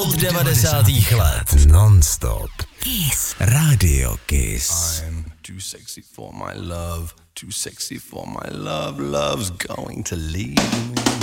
Od 90. let. Non-stop. Kiss. Radio Kiss. I'm too sexy for my love. Too sexy for my love. Love's going to leave me.